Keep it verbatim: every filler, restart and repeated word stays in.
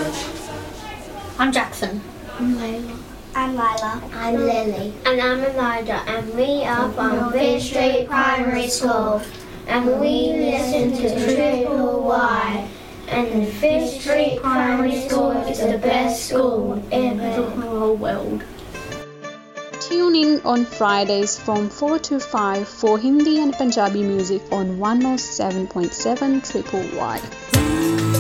I'm Jackson. I'm Layla. I'm Lila. I'm Lily. And I'm Elijah, and we are from Fifth Street Primary School. And we listen to Triple Y. And Fifth Street Primary School is the best school in the whole world. Tune in on Fridays from four to five for Hindi and Punjabi music on one oh seven point seven Triple Y.